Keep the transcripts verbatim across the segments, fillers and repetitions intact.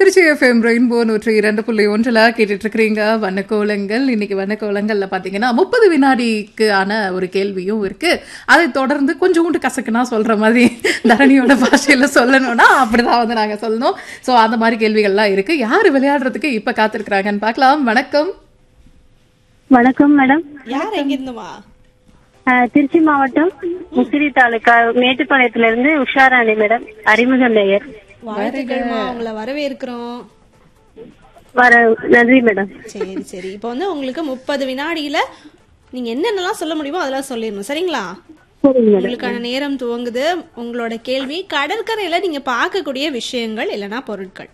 Trichy FM rainbow நூற்றி இரண்டு புள்ளி ஒன்றில் கேட்டுட்டு இருக்கிறீங்க வண்ணக்கோலங்கள். இன்னைக்கு வண்ணக்கோலங்கள்ல பாத்தீங்கன்னா முப்பது வினாடிக்கு ஆன ஒரு கேள்வியும் இருக்கு. அதை தொடர்ந்து கொஞ்சோண்டு கசக்குனா சொல்ற மாதிரி தரணியோட பாஷையில சொல்லணும்னா அப்படிதான் வந்து நாங்க சொல்லணும். சோ அந்த மாதிரி கேள்விகள்லாம் இருக்கு. யாரு விளையாடுறதுக்கு இப்ப காத்திருக்கிறாங்கன்னு பார்க்கலாம். வணக்கம். வணக்கம் மேடம். யார் எங்க இருந்துமா? திருச்சி மாவட்டம் முசிறி தாலுகா மேட்டுப்பாளையத்துல இருந்து உஷாராணி மேடம். அறிமுக நேயர். வாழ்த்துக்கள்மா, உங்களை வரவேற்கிறோம். வர நன்றி மேடம். சரி சரி, இப்போ வந்து உங்களுக்கு முப்பது வினாடியில நீங்க என்னென்னலாம் சொல்ல முடியுமோ அதெல்லாம் சொல்லிடணும், சரிங்களா? உங்களுக்கான நேரம் துவங்குது. உங்களோட கேள்வி, கடற்கரையில நீங்க பார்க்கக்கூடிய விஷயங்கள் இல்லனா பொருட்கள்.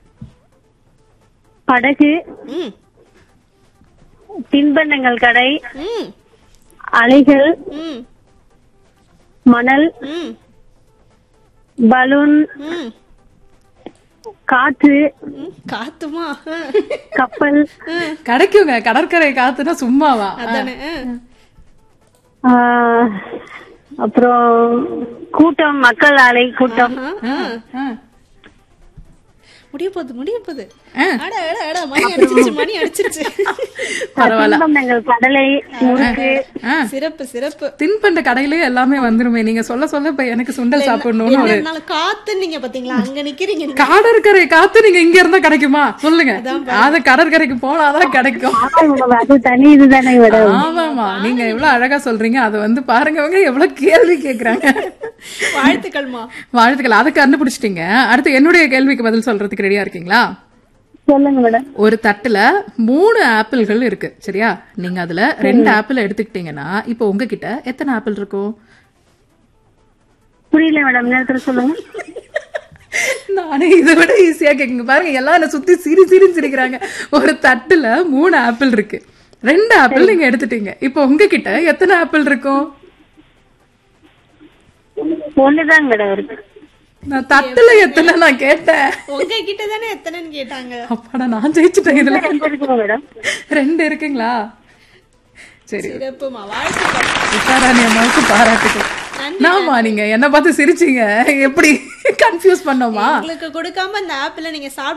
படகு, ம் தின்பண்டங்கள் கடை, ம் அலைகள், ம் மணல், ம் பலூன், ம் காற்று, ம், காத்துமா? கப்பல், கிடைக்குங்க. கடற்கரை காத்துனா சும்மாவா? அதானே. ஆ, அப்புறம் கூட்டம், மக்கள் அலை கூட்டம். முடிய போகுது முடிய போகுது. அட அட அட, மணி அடிச்சிருச்சு மணி அடிச்சிருச்சு. பரவாயில்ல. தின்பண்டங்கள் கடலை, முறுக்கு. சிறப்பு சிறப்பு. தின்பண்ட கடையிலே எல்லாமே வந்துருமே. நீங்க சொல்ல சொல்ல இப்ப எனக்கு சுண்டல் சாப்பிடணும்னு ஒரு என்னால காத்து நீங்க பாத்தீங்களா, அங்க நிக்கிறீங்க நீங்க. கடற்கரை காத்து நீங்க இங்க இருந்தா கிடைக்குமா சொல்லுங்க? அது கடற்கரைக்கு போனாதான் கிடைக்கும். அது தனி இதுதானே மேடம். ஆமாமா, நீங்க எவ்வளவு அழகா சொல்றீங்க. அது வந்து பாருங்க அவங்க எவ்வளவு கேள்வி கேக்குறாங்க. வாழ்த்துக்கள்மா. வாழ்த்துக்கள். அதை கண்டுபிடிச்சிட்டீங்க. அடுத்து என்னுடைய கேள்விக்கு பதில் சொல்றதுக்கு ரெடியா இருக்கீங்களா? சொல்லுங்க மேடம். ஒரு தட்டுல மூணு ஆப்பிள்கள் இருக்கு, சரியா? நீங்க அதுல ரெண்டு ஆப்பிள் எடுத்துக்கிட்டீங்கன்னா இப்ப உங்ககிட்ட எத்தனை ஆப்பிள் இருக்கும்? புரியல மேடம், நேரத்துல சொல்லுங்க. நானே இதை விட ஈஸியா கேக்குங்க. பாருங்க, எல்லாம் என்ன சுத்தி சிரி சிரி சிரிக்கிறாங்க. ஒரு தட்டுல மூணு ஆப்பிள் இருக்கு, ரெண்டு ஆப்பிள் நீங்க எடுத்துட்டீங்க. இப்ப உங்ககிட்ட எத்தனை ஆப்பிள் இருக்கும்? ஒண்ணுதாங்க மேடம் இருக்கு. நான் தட்டுல எத்தனை நான் கேட்டேன். உங்க கிட்ட தானே எத்தனைன்னு கேட்டாங்க. அப்பாடா, நான் ஜெயிச்சுட்டேன். இதுல மேடம் ரெண்டு இருக்குங்களா? சரி, சிறப்புமா, வாழ்த்துக்கள். உஷாராணி அம்மாவுக்கு பாராட்டுகள். நாமா, நீங்க என்ன பார்த்து சிரிச்சீங்க, எப்படி கன்ஃபியூஸ் பண்ணோமா? உங்களுக்கு கொடுக்காம இந்த ஆப்பிள நீங்க சாப்பிட்டு